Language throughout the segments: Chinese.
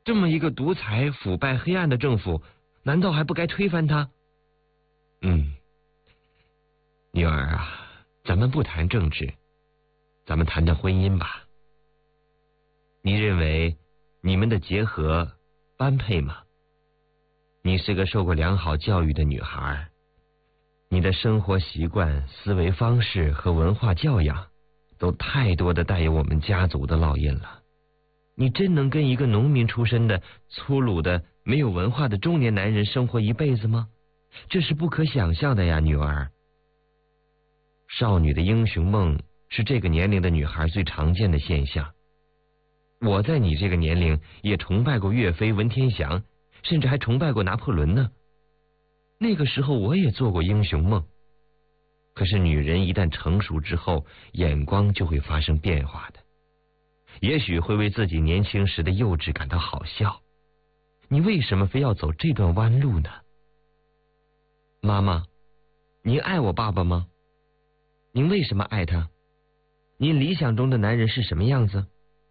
这么一个独裁、腐败、黑暗的政府，难道还不该推翻它？女儿啊，咱们不谈政治，咱们谈谈婚姻吧。你认为你们的结合般配吗？你是个受过良好教育的女孩，你的生活习惯、思维方式和文化教养都太多的带有我们家族的烙印了。你真能跟一个农民出身的、粗鲁的、没有文化的中年男人生活一辈子吗？这是不可想象的呀，女儿。少女的英雄梦是这个年龄的女孩最常见的现象。我在你这个年龄也崇拜过岳飞、文天祥，甚至还崇拜过拿破仑呢。那个时候我也做过英雄梦。可是女人一旦成熟之后，眼光就会发生变化的。也许会为自己年轻时的幼稚感到好笑。你为什么非要走这段弯路呢？妈妈，您爱我爸爸吗？您为什么爱他？您理想中的男人是什么样子？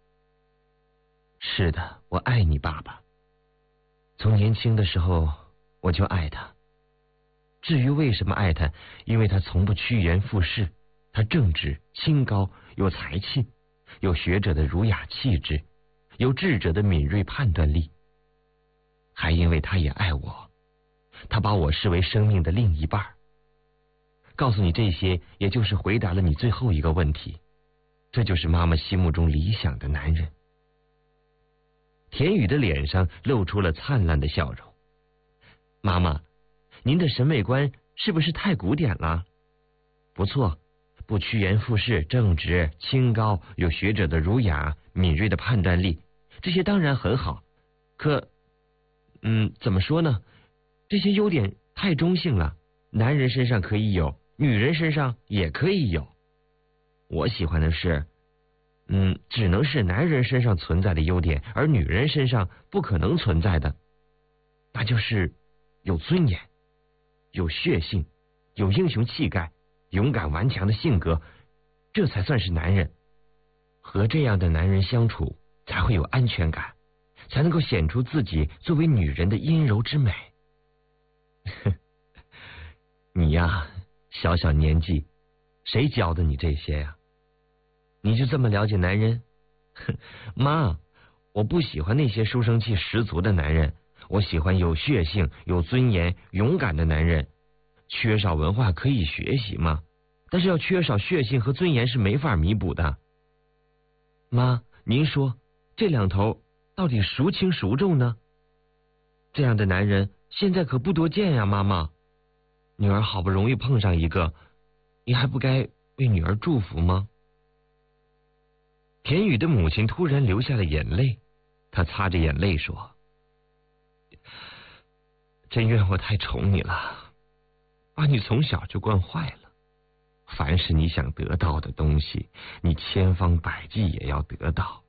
是的，我爱你爸爸。从年轻的时候我就爱他。至于为什么爱他，因为他从不趋炎附势，他正直、清高、有才气，有学者的儒雅气质，有智者的敏锐判断力。还因为他也爱我，他把我视为生命的另一半。告诉你这些，也就是回答了你最后一个问题。这就是妈妈心目中理想的男人。田雨的脸上露出了灿烂的笑容。妈妈，您的审美观是不是太古典了？不错，不趋炎附势，正直、清高，有学者的儒雅，敏锐的判断力，这些当然很好。可，怎么说呢？这些优点太中性了，男人身上可以有，女人身上也可以有。我喜欢的是，只能是男人身上存在的优点，而女人身上不可能存在的，那就是有尊严，有血性，有英雄气概，勇敢顽强的性格，这才算是男人。和这样的男人相处，才会有安全感，才能够显出自己作为女人的阴柔之美。你呀，小小年纪，谁教的你这些呀？你就这么了解男人？妈，我不喜欢那些书生气十足的男人，我喜欢有血性、有尊严、勇敢的男人。缺少文化可以学习嘛，但是要缺少血性和尊严是没法弥补的。妈，您说这两头到底孰轻孰重呢？这样的男人现在可不多见呀，妈妈。女儿好不容易碰上一个，你还不该为女儿祝福吗？田雨的母亲突然流下了眼泪，她擦着眼泪说：真怨我太宠你了，把你从小就惯坏了。凡是你想得到的东西，你千方百计也要得到。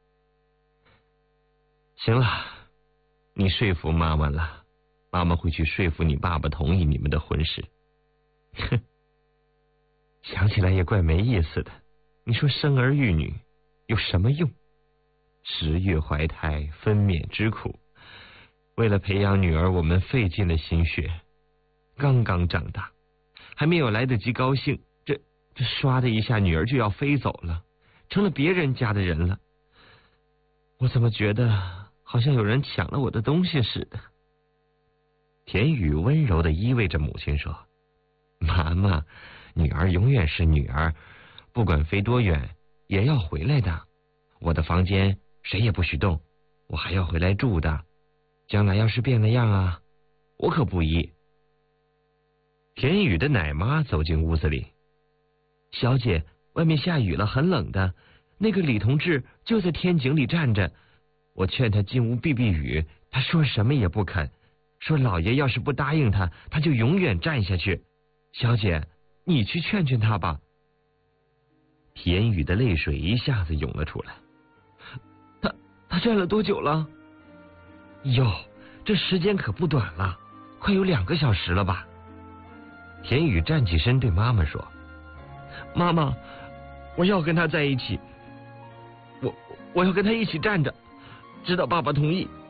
行了，你说服妈妈了，妈妈会去说服你爸爸同意你们的婚事。哼，想起来也怪没意思的。你说生儿育女有什么用？10月怀胎，分娩之苦，为了培养女儿，我们费尽了心血。刚刚长大，还没有来得及高兴，这唰的一下，女儿就要飞走了，成了别人家的人了。我怎么觉得好像有人抢了我的东西似的？田雨温柔地依偎着母亲说：妈妈，女儿永远是女儿，不管飞多远也要回来的。我的房间谁也不许动，我还要回来住的。将来要是变了样啊，我可不依。田雨的奶妈走进屋子里：小姐，外面下雨了，很冷的。那个李同志就在天井里站着，我劝他进屋避避雨，他说什么也不肯，说老爷要是不答应他，他就永远站下去。小姐，你去劝劝他吧。田雨的泪水一下子涌了出来。他站了多久了？哟，这时间可不短了，快有2个小时了吧。田雨站起身对妈妈说：妈妈，我要跟他在一起，我要跟他一起站着，直到爸爸同意，